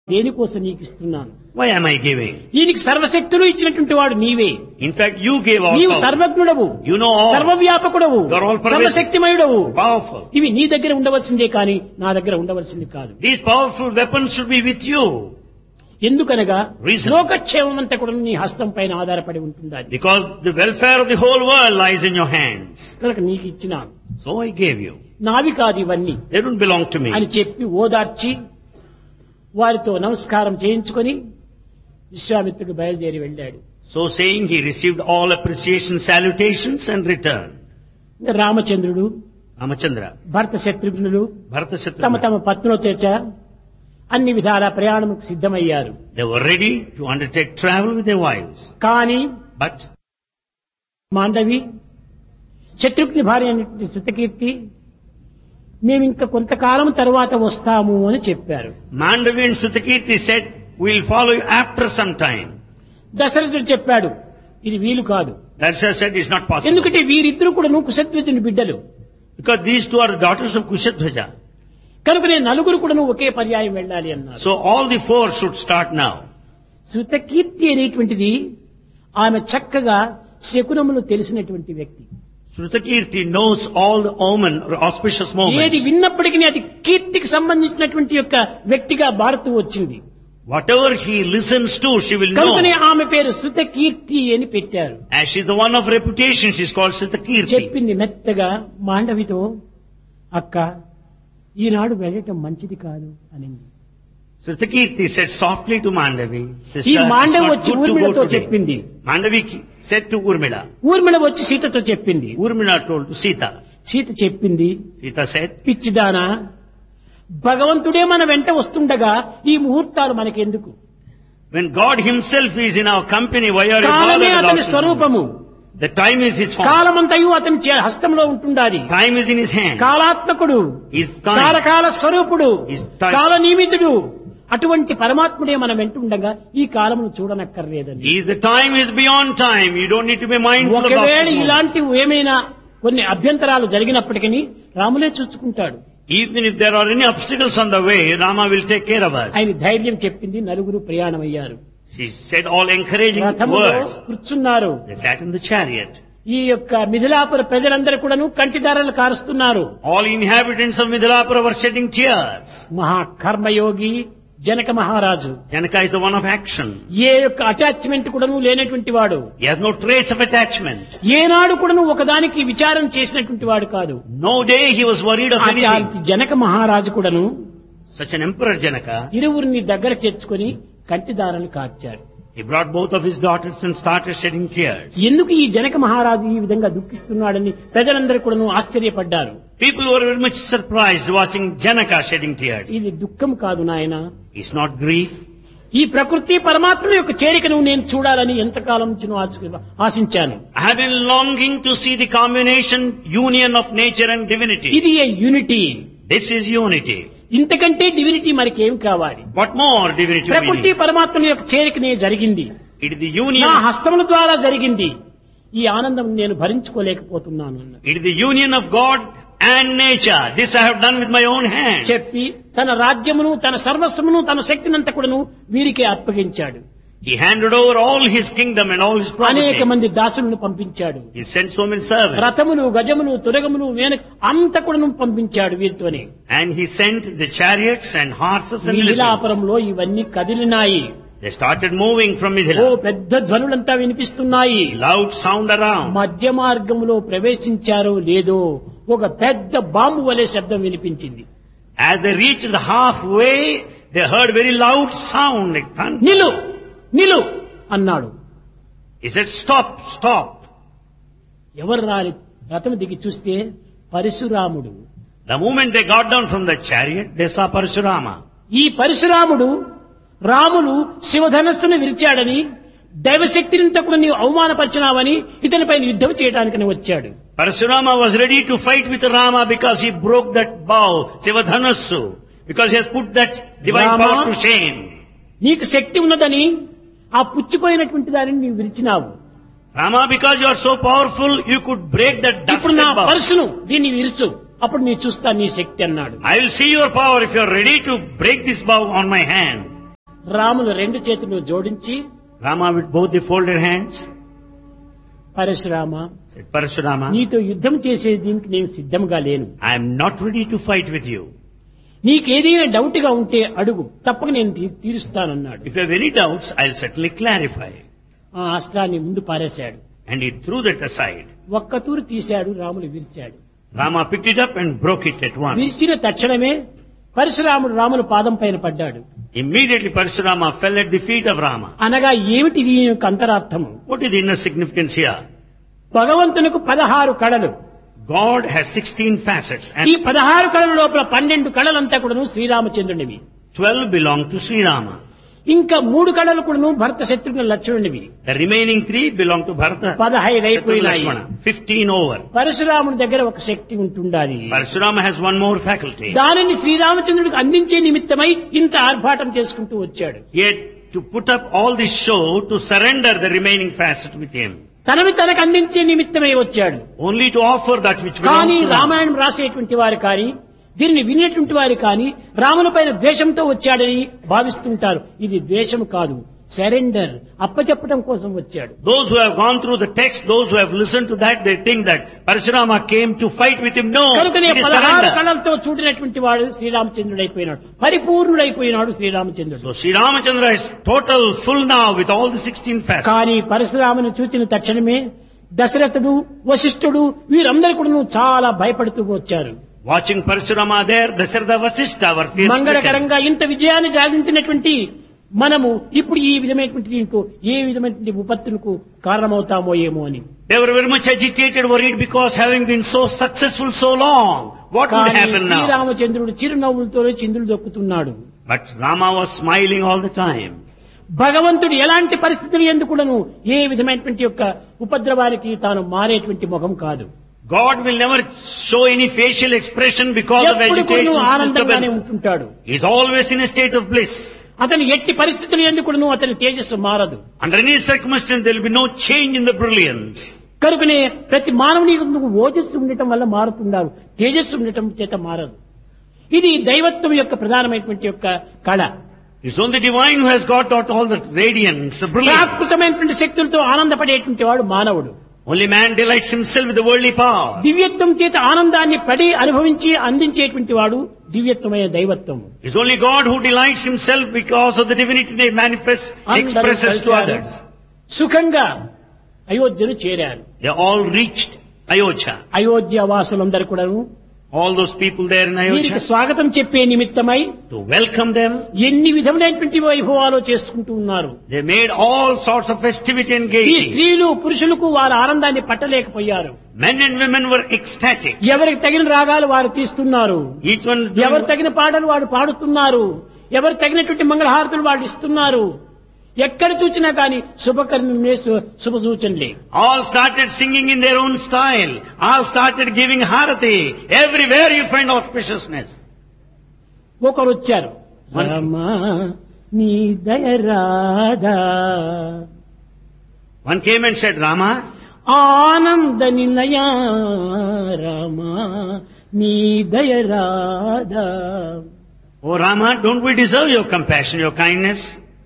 దేనికోసం నీకు ఇస్తున్నాను. Why am I giving? దీనికి సర్వశక్తులు ఇచ్చినటువంటి వాడు నీవే. In fact, you gave all నీవు power. సర్వజ్ఞుడవు, You know all. సర్వవ్యాపకుడవు, You are all pervasive. సర్వశక్తిమయుడవు. Powerful. ఇవి నీ దగ్గర ఉండవలసిందే కానీ నా దగ్గర ఉండవలసింది కాదు. These powerful weapons should be with you. ఎందుకనగా Reason. లోకక్షేమం అంతా కూడా నీ హస్తం పైన ఆధారపడి ఉంటుండాలి. Because the welfare of the whole world lies in your hands. కనుక నీకు ఇచ్చినాను. So I gave you. నావి కాదు ఇవన్నీ They don't belong to me. అని చెప్పి ఓదార్చి వారితో నమస్కారం చేయించుకొని విశ్వామిత్రుడు బయలుదేరి వెళ్ళాడు. So saying, he received all appreciation salutations and returned. రామచంద్రుడు, Ramachandra, భరత శత్రుఘ్నులు Bharata తమ Shatrugna, తమ పత్నులతో అన్ని విధాల ప్రయాణముకు సిద్ధమయ్యారు. they were ready to undertake travel with their wives. కానీ But మాండవి శత్రుఘ్ని భార్య అయినటువంటి శృతకీర్తి మేమింక కొంతకాలం తర్వాత వస్తాము అని చెప్పారు. Mandavi and Sutakirti said, we'll follow you after some time. దశరథుడు చెప్పాడు, ఇది వీలు కాదు. Darsha said, it's not possible. ఎందుకంటే వీరిద్దరు కూడా కుశధ్వజుని బిడ్డలు Because these two are the daughters of Kushadhwaja. కనుక నేను నలుగురు కూడా ఒకే పర్యాయం వెళ్ళాలి అన్నారు. So all the four should start now. Shrutakirti అనేటువంటిది ఆమె చక్కగా శకునములు తెలిసినటువంటి వ్యక్తి. Sutakirti knows all the omen or auspicious ఏది moments. విన్నప్పటికీ అది కీర్తికి సంబంధించినటువంటి యొక్క వ్యక్తిగా భారత్ వచ్చింది. Whatever he listens to, she will కనుకనే know. ఆమె పేరు శృతకీర్తి అని పెట్టారు. As she's the one of reputation, she's called Sutakirti. చెప్పింది మెత్తగా మాండవితో, అక్క ఈనాడు వెళ్ళటం మంచిది కాదు అనింది. Sutakirti said softly to Mandavi, ఈ sister, it's మాండవి not వచ్చి good to ఊర్మిళతో go today. చెప్పింది. Mandavi said to Urmila. Urmila వచ్చి సీతతో చెప్పింది. Urmila told to Sita. Sita చెప్పింది, Sita said, పిచ్చిదానా, భగవంతుడే మన వెంట వస్తుండగా ఈ ముహూర్తాలు మనకెందుకు? when God himself is in our company, why are you కాలమే bothered అతని about స్వరూపము. The time is his form. కాలమంతయు అతని హస్తంలో ఉంటుండాలి. Time is in his hand. కాలాత్మకుడు, He's time. కాలకాల స్వరూపుడు, Is time. కాల నియమితుడు. అటువంటి పరమాత్ముడే మన వెంట ఉండగా ఈ కాలమును చూడనక్కర్లేదని. He is the time is beyond time. You don't need to be mindful about ఒకవేళ this moment. ఇలాంటి ఏమైనా కొన్ని అభ్యంతరాలు జరిగినప్పటికీ రాములే చూసుకుంటాడు. Even if there are any obstacles on the way, Rama will take care of us. ఆయన ధైర్యం చెప్పింది. నలుగురు ప్రయాణమయ్యారు. She said all encouraging రథములో words. కూర్చున్నారు. They sat in the chariot. ఈ యొక్క మిథిలాపుర ప్రజలందరూ కూడాను కంటిదారలు కారుస్తున్నారు. All inhabitants of Midilapura were shedding tears. మహాకర్మయోగి Janaka మహారాజు Janaka is the one of action. ఏ యొక్క అటాచ్మెంట్ కూడాను లేనటువంటి వాడు. He has no trace of attachment. ఏనాడు కూడాను ఒకదానికి విచారం చేసినటువంటి వాడు కాదు. No day he was worried of anything. అట్లాంటి జనక మహారాజు కూడాను Such an emperor Janaka. ఇరువురిని దగ్గర చేర్చుకొని కంటిదారలు కార్చాడు. He brought both of his daughters and started shedding tears. ఎందుకు ఈ జనక మహారాజు ఈ విధంగా దుఃఖిస్తున్నాడని ప్రజలందరూ కూడాను ఆశ్చర్యపడ్డారు. People were very much surprised watching Janaka shedding tears. ఇది దుఃఖం కాదు నాయనా, It's not grief. ఈ ప్రకృతి పరమాత్మ యొక్క చేరికను నేను చూడాలని ఎంతకాలం నుంచి ఆశించాను. I have been longing to see the combination, union of nature and divinity. ఇది ఏ యూనిటీ. This is unity. ఇంతకంటే డివినిటీ మనకి ఏం కావాలి? What more divinity we ప్రకృతి need? పరమాత్మ యొక్క చేరికనే జరిగింది. It is the నా union. హస్తముల ద్వారా జరిగింది. ఈ ఆనందం నేను భరించుకోలేకపోతున్నాను అన్నాడు. It is the union of God and nature. This I have done with my own hand. చెప్పి తన రాజ్యమును తన సర్వస్వమును తన శక్తినంతా కూడాను వీరికే అప్పగించాడు. He handed over all his kingdom and all his అనేక property. మంది దాసులను పంపించాడు. He sent so many servants. రథములు గజములు తురగములు అంత కూడాను పంపించాడు వీరితోనే. And he sent the chariots and horses and elephants. మిథిలాపురంలో ఇవన్నీ కదిలినాయి. They started moving from oh Mithila. పెద్ద ధ్వనులంతా వినిపిస్తున్నాయి. Loud sound around. మధ్య మార్గంలో ప్రవేశించారో లేదో ఒక పెద్ద బాంబు వలె శబ్దం వినిపించింది. As they reached the halfway, they heard very loud sound like thunder. నిలు నిలు అన్నాడు. He said, stop, stop. ఎవరు రాలి రథం దిగి చూస్తే పరశురాముడు. The moment they got down from the chariot, they saw Parashurama. ఈ పరశురాముడు రాములు శివధనస్సును విరిచాడని దైవశక్తినింత కూడా నీవు అవమానపరిచినావని ఇతనిపైన యుద్ధం చేయడానికని వచ్చాడు. Parashurama was ready to fight with Rama because he broke that bow, Sivadhanassu, because he has put that divine Rama, power to shame. నీకు శక్తి ఉన్నదని ఆ పుచ్చిపోయినటువంటి దానిని నీవు విరిచినావు. Rama, because you are so powerful, you could break that ఇప్పుడు dusted నా bow. పరశును దీన్ని విరుచు, అప్పుడు నీ చూస్తా నీ శక్తి అన్నాడు. I will see your power if you are ready to break this bow on my hand. Ramulu రెండు చేతులు జోడించి, Rama with both the folded hands Parashurama, said, Parashurama, నీతో యుద్ధం చేసే దీనికి నేను సిద్ధంగా లేను. I am not ready to fight with you. నీకేదైనా డౌట్ గా ఉంటే అడుగు, తప్పక నేను తీరుస్తానన్నాడు. If you have any doubts, I'll certainly clarify. ఆ అస్త్రాన్ని ముందు పారేశాడు. And he threw that aside. ఒక్క తూరు తీశాడు, Ramulu విరిచాడు. Rama picked it up and broke it at once. విరిచిన తక్షణమే పరశురాముడు రాముల పాదం పైన పడ్డాడు. Immediately Parashurama fell at the feet of Rama. అనగా ఏమిటి దీని యొక్క అంతరార్థము? What is the inner significance here? భగవంతునికి 16 కళలు. God has 16 facets ఈ and 16 కళల లోపల 12 కళలంతా కూడాను శ్రీరామచంద్రునివి. 12 belong to Sri Rama. ఇంకా 3 కళలు కూడాను భరత Shatrughna లక్ష్మణునివి. The remaining 3 belong to Bharata, 15 Shatrugna, అయిపోయినాయి. Lakshmana. 15 over. పరశురాముని దగ్గర ఒక శక్తి ఉంటుండాలి. Parashurama has one more faculty. దానిని శ్రీరామచంద్రుడికి అందించే నిమిత్తమై ఇంత ఆర్భాటం చేసుకుంటూ వచ్చాడు. Yet to put up all this show to surrender the remaining facet with him. తనను తనకు అందించే నిమిత్తమై వచ్చాడు. Only to offer that which belongs కానీ to Rama. రామాయణం రాసేటువంటి వారు కానీ, దీనిని వినేటువంటి వారు కానీ రాముల పైన ద్వేషంతో వచ్చాడని భావిస్తుంటారు. ఇది ద్వేషం కాదు, సరెండర్, అప్పచెప్పడం కోసం వచ్చాడు. Those who have gone through the text, those who have listened to that, they think that Parashurama came to fight with him. No, కనుకనే it is 16 surrender. కళలతో చూడినటువంటి వాడు శ్రీరామచంద్రుడైపోయినాడు, పరిపూర్ణుడైపోయినాడు శ్రీరామచంద్రుడు. So Sri Ramachandra is total, full now with all the 16 facets. కానీ పరశురామును చూచిన తక్షణమే దశరథుడు, వశిష్ఠుడు వీరందరూ కూడా చాలా భయపడుతూ వచ్చారు. Watching Parashurama there, Dasharatha Vasishtha were fear-stricken. మంగళకరంగా ఇంత విజయాన్ని సాధించినటువంటి మనము ఇప్పుడు ఈ విధమైనటువంటి దీనికి ఏ విధమైనటువంటి విపత్తులకు కారణమవుతామో ఏమో అని. They were very much agitated, worried, because having been so successful so long, what would కానీ happen now? శ్రీరామచంద్రుడు చిరునవ్వులతో చిందులు దొక్కుతున్నాడు. But Rama was smiling all the time. భగవంతుడు ఎలాంటి పరిస్థితులు ఎందుకులను ఏ విధమైనటువంటి యొక్క ఉపద్రవానికి తాను మారేటువంటి ముఖం కాదు. God will never show any facial expression because of ఎప్పుడు agitation. కూడా ఆనందంగానే disturbance. ఉంటుంటాడు. He is always in a state of bliss. అతను ఎట్టి పరిస్థితులు ఎందుకును అతని తేజస్సు మారదు. Under any circumstance, there will be no change in the brilliance. కనుకనే ప్రతి మానవుని ఓజస్సు ఉండటం వల్ల మారుతున్నారు, తేజస్సు ఉండటం చేత మారదు. ఇది దైవత్వం యొక్క ప్రధానమైనటువంటి యొక్క కళ. It's only the divine who has got out all the radiance, the brilliance. ప్రాకృతమైనటువంటి శక్తులతో ఆనందపడేటువంటి వాడు మానవుడు. Only man delights himself with the worldly power. దివ్యత్వం చేత ఆనందాన్ని పడి అనుభవించి అందించేటువంటి వాడు దివ్యత్వమైన దైవత్వం. It's only God who delights himself because of the divinity they manifest, expresses to others. సుఖంగా అయోధ్యను చేరారు. They all reached Ayodhya. Ayodhya వాసులందరూ కూడా All those people there in వీరికి Ayodhya, స్వాగతం చెప్పే నిమిత్తమై to welcome them, ఎన్ని విధములైనటువంటి వైభవాలు చేసుకుంటూ ఉన్నారు. they made all sorts of festivity and ఈ gaiety. స్త్రీలు పురుషులకు వారి ఆనందాన్ని పట్టలేకపోయారు. Men and women were ecstatic. ఎవరికి తగిన రాగాలు వారు తీస్తున్నారు, Each one ఎవరు తగిన పాటలు వాడు పాడుతున్నారు, ఎవరు తగినటువంటి మంగళహారతులు వాళ్ళు ఇస్తున్నారు. ఎక్కడ చూసినా కానీ శుభకర్మే శుభ సూచనలే. all started singing in their own style. All started giving harati. Everywhere you find auspiciousness. ఒకరు వచ్చారు, రామా నీ దయ Radha, One came and said, Rama, ఆనంద నిలయా రామా నీ దయ Radha. oh Rama, don't we deserve your compassion, your kindness?